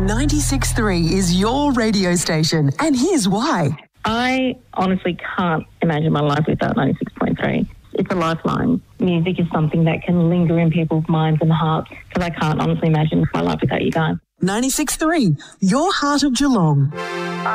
96.3 is your radio station, and here's why. I honestly can't imagine my life without 96.3. It's a lifeline. Music is something that can linger in people's minds and hearts, because I can't honestly imagine my life without you guys. 96.3, your heart of Geelong.